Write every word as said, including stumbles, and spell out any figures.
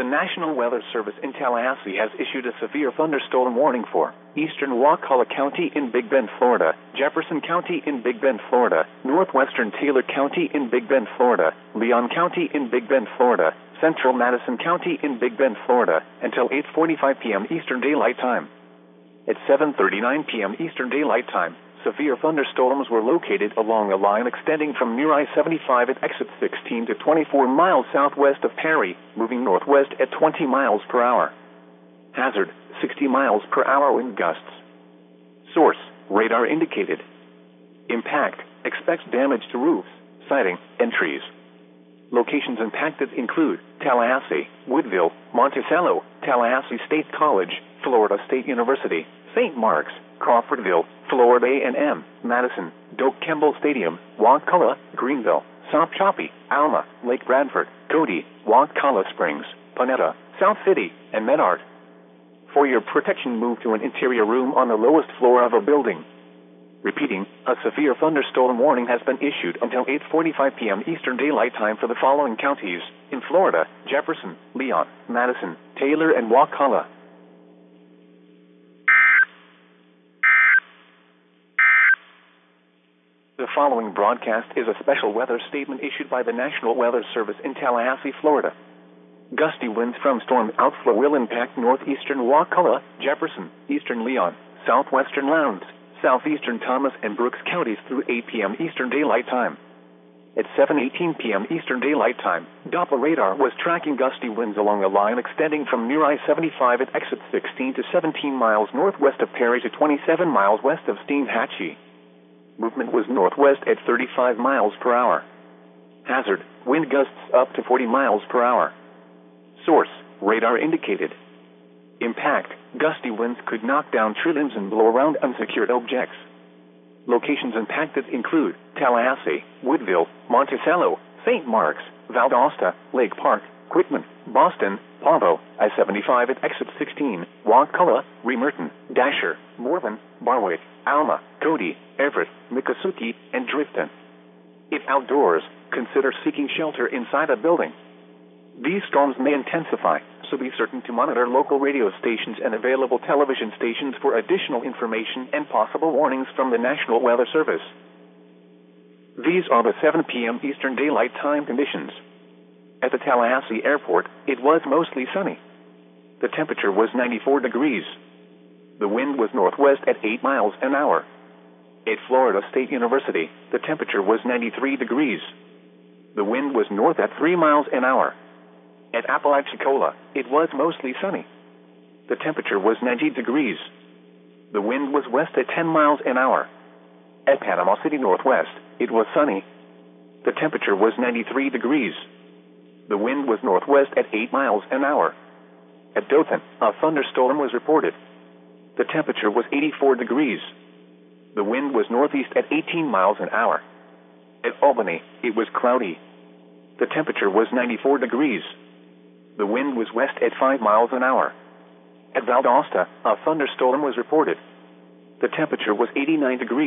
The National Weather Service in Tallahassee has issued a severe thunderstorm warning for eastern Wakulla County in Big Bend, Florida, Jefferson County in Big Bend, Florida, northwestern Taylor County in Big Bend, Florida, Leon County in Big Bend, Florida, central Madison County in Big Bend, Florida, until eight forty-five p.m. Eastern Daylight Time. At seven thirty-nine p.m. Eastern Daylight Time, severe thunderstorms were located along a line extending from near I seventy-five at exit sixteen to twenty-four miles southwest of Perry, moving northwest at twenty miles per hour. Hazard, sixty miles per hour wind gusts. Source, radar indicated. Impact, expects damage to roofs, siding, and trees. Locations impacted include Tallahassee, Woodville, Monticello, Tallahassee State College, Florida State University, Saint Mark's, Crawfordville, Florida A and M, Madison, Doak Campbell Stadium, Wakulla, Greenville, South Choppy, Alma, Lake Bradford, Cody, Wakulla Springs, Panetta, South City, and Menard. For your protection, move to an interior room on the lowest floor of a building. Repeating, a severe thunderstorm warning has been issued until eight forty-five p.m. Eastern Daylight Time for the following counties in Florida: Jefferson, Leon, Madison, Taylor, and Wakulla. The following broadcast is a special weather statement issued by the National Weather Service in Tallahassee, Florida. Gusty winds from storm outflow will impact northeastern Wakulla, Jefferson, eastern Leon, southwestern Lowndes, southeastern Thomas and Brooks counties through eight p.m. Eastern Daylight Time. At seven eighteen p.m. Eastern Daylight Time, Doppler radar was tracking gusty winds along a line extending from near I seventy-five at exit sixteen to seventeen miles northwest of Perry to twenty-seven miles west of Steinhatchee. Movement was northwest at thirty-five miles per hour. Hazard, wind gusts up to forty miles per hour. Source, radar indicated. Impact, gusty winds could knock down tree limbs and blow around unsecured objects. Locations impacted include Tallahassee, Woodville, Monticello, Saint Mark's, Valdosta, Lake Park, Quitman, Boston, Pavo, I seventy-five at exit sixteen, Wakulla, Remerton, Dasher, Morven, Barwick, Alma, Cody, Everett, Miccosukee, and Drifton. If outdoors, consider seeking shelter inside a building. These storms may intensify, so be certain to monitor local radio stations and available television stations for additional information and possible warnings from the National Weather Service. These are the seven p.m. Eastern Daylight Time conditions. At the Tallahassee Airport, it was mostly sunny. The temperature was ninety-four degrees. The wind was northwest at eight miles an hour. At Florida State University, the temperature was ninety-three degrees. The wind was north at three miles an hour. At Apalachicola, it was mostly sunny. The temperature was ninety degrees. The wind was west at ten miles an hour. At Panama City Northwest, it was sunny. The temperature was ninety-three degrees. The wind was northwest at eight miles an hour. At Dothan, a thunderstorm was reported. The temperature was eighty-four degrees. The wind was northeast at eighteen miles an hour. At Albany, it was cloudy. The temperature was ninety-four degrees. The wind was west at five miles an hour. At Valdosta, a thunderstorm was reported. The temperature was eighty-nine degrees.